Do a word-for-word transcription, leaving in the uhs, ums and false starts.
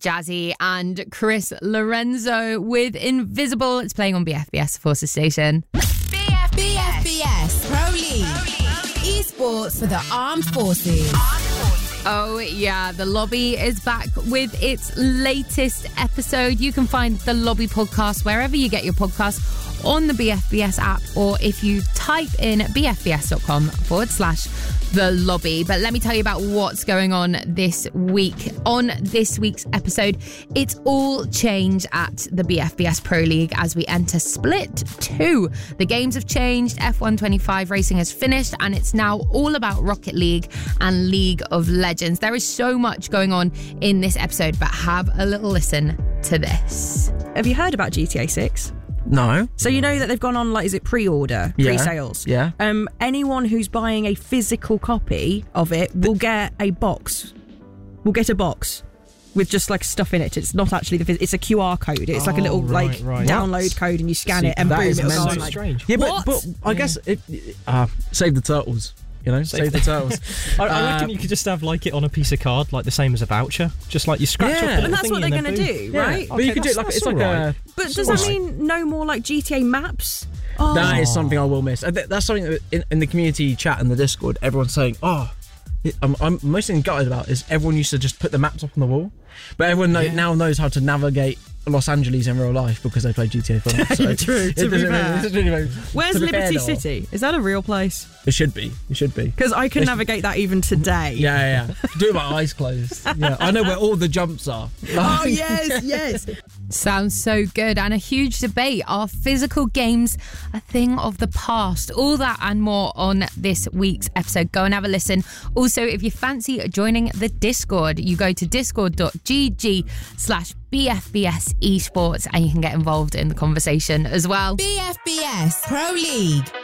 Jazzy and Chris Lorenzo with Invisible. It's playing on B F B S Forces Station. B F B S Pro League. Esports for the Armed Forces. Oh yeah, The Lobby is back with its latest episode. You can find The Lobby podcast wherever you get your podcasts, on the B F B S app, or if you type in bfbs.com forward slash The Lobby. But let me tell you about what's going on this week. On this week's episode, it's all change at the B F B S Pro League as we enter Split two. The games have changed, F one twenty-five racing has finished, and it's now all about Rocket League and League of Legends. There is so much going on in this episode, but have a little listen to this. Have you heard about G T A six? No. So you know that they've gone on, like, is it pre-order, Yeah. pre-sales? Yeah. Um, anyone who's buying a physical copy of it will get a box. Will get a box with just like stuff in it. It's not actually the. Phys- it's a Q R code. It's like a Oh, little right, like right. download What? code, and you scan See, it, and that boom, is it'll mental. go on, So like, strange. Yeah, but, What? but I Yeah. guess it, uh, save the turtles. You know, save, Save the turtles. I, I Uh, reckon you could just have like it on a piece of card, like the same as a voucher, just like you scratch Yeah. up. a And little that's what thingy they're and going then to boom. do, right? But you could do it like that's- it's that's like all a. right. But It's does all that right. mean no more like G T A maps? Oh, That is something I will miss. I th- That's something that in, in the community chat and the Discord, everyone's saying, "Oh, it, I'm, I'm mostly gutted about is everyone used to just put the maps up on the wall, but everyone know, Yeah. now knows how to navigate Los Angeles in real life because they play G T A five. So True, it to be doesn't fair. really- it doesn't really make- Where's to be fair, Liberty though, City? Is that a real place? It should be. It should be. Because I can It's- navigate that even today. Yeah, yeah, yeah. Do it with my eyes closed. Yeah, I know where all the jumps are. Oh yes, yes. Sounds so good. And a huge debate. Are physical games a thing of the past? All that and more on this week's episode. Go and have a listen. Also, if you fancy joining the Discord, you go to discord.gg slash BFBS esports and you can get involved in the conversation as well. B F B S Pro League.